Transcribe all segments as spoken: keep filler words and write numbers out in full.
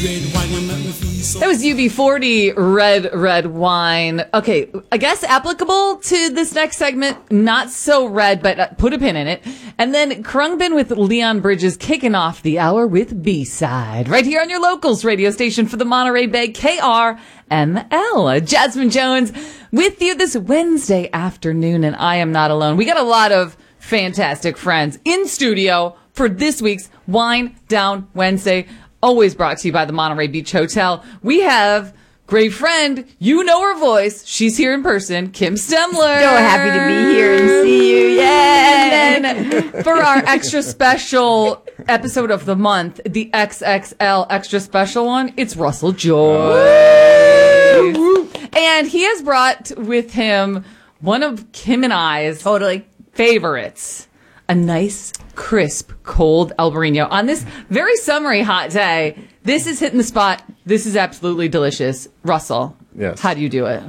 That was U B forty, Red, Red Wine. Okay, I guess applicable to this next segment, not so red, but uh, put a pin in it. And then Krungbin with Leon Bridges kicking off the hour with B-Side. Right here on your locals radio station for the Monterey Bay, K R M L. Jasmine Jones with you this Wednesday afternoon, and I am not alone. We got a lot of fantastic friends in studio for this week's Wine Down Wednesday. Always brought to you by the Monterey Beach Hotel. We have great friend, you know her voice. She's here in person, Kim Stemler. So happy to be here and see you. Yay! And then for our extra special episode of the month, the X X L extra special one, it's Russell Joyce. And he has brought with him one of Kim and I's Totally. favorites. A nice, crisp, cold Albarino. On this very summery hot day, this is hitting the spot. This is absolutely delicious. Russell, yes. How do you do it?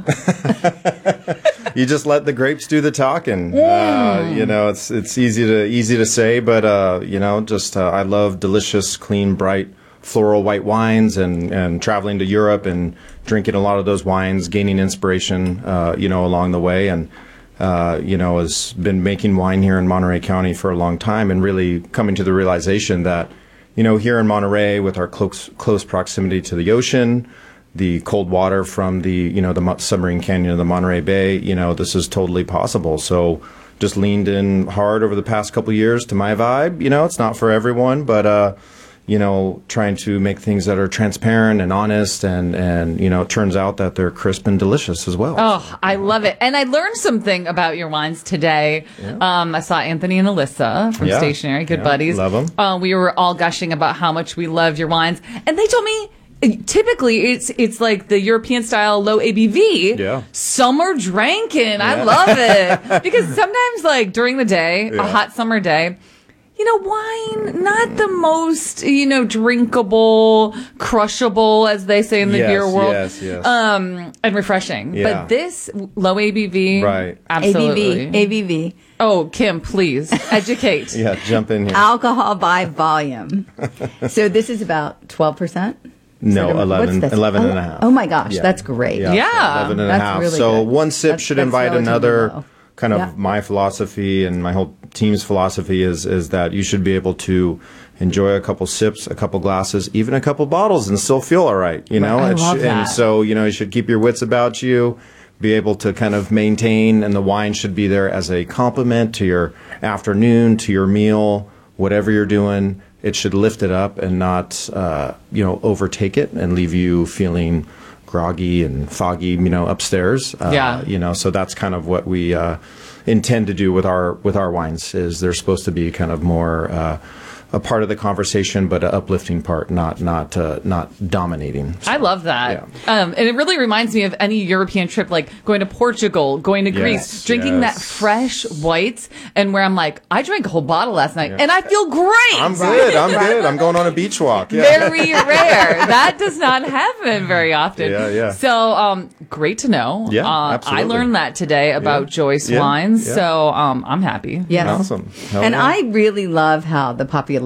You just let the grapes do the talking. Mm. Uh, you know, it's it's easy to easy to say, but uh, you know, just uh, I love delicious, clean, bright, floral white wines, and and traveling to Europe and drinking a lot of those wines, gaining inspiration, uh, you know, along the way, and. Uh, you know, has been making wine here in Monterey County for a long time, and really coming to the realization that, you know, here in Monterey, with our close close proximity to the ocean, the cold water from the, you know, the submarine canyon of the Monterey Bay, you know, this is totally possible. So just leaned in hard over the past couple of years to my vibe. You know, it's not for everyone, but, uh, you know, trying to make things that are transparent and honest, and, and, you know, it turns out that they're crisp and delicious as well. Oh, I love it. And I learned something about your wines today. Yeah. Um, I saw Anthony and Alyssa from Yeah. Stationery, good Yeah, buddies. love 'em. Uh, we were all gushing about how much we love your wines. And they told me, typically it's it's like the European style low A B V. Yeah. Summer drinking. I Yeah. love it. Because sometimes, like, during the day, a Yeah. hot summer day, you know, wine, not the most, you know, drinkable, crushable, as they say in the Yes, beer world. yes, yes. Um, and refreshing. Yeah. But this low A B V, Right. absolutely. A B V. A B V. Oh, Kim, please educate. Yeah, jump in here. Alcohol by volume. So this is about twelve percent? No, Sort of- eleven, what's this? eleven oh, and a half. Oh my gosh, Yeah. that's great. Yeah, Yeah. so eleven and a That's half. really So good. one sip That's- should that's invite relatively another. low. Kind of Yeah. my philosophy and my whole team's philosophy is is that you should be able to enjoy a couple sips, a couple glasses, even a couple bottles, and still feel all right. You know, I It love sh- that. and so you know you should keep your wits about you, be able to kind of maintain, and the wine should be there as a complement to your afternoon, to your meal, whatever you're doing. It should lift it up and not uh, you know overtake it and leave you feeling groggy and foggy, you know, upstairs. Uh, Yeah. You know, so that's kind of what we uh, intend to do with our with our wines. Is they're supposed to be kind of more uh, a part of the conversation, but an uplifting part, not not uh, not dominating. I love that. Um, and it really reminds me of any European trip, like going to Portugal, going to Greece, Yes, drinking yes. that fresh whites, and where I'm like, I drank a whole bottle last night, and I feel great. I'm good. I'm good. I'm going on a beach walk. Yeah. Very rare. That does not happen very often. Yeah, yeah. So, um, great to know. Yeah, uh, absolutely. I learned that today about Yeah. Joyce Yeah, wines, yeah. so um, I'm happy. Yes. Awesome. Hell And yeah. I really love how the popularity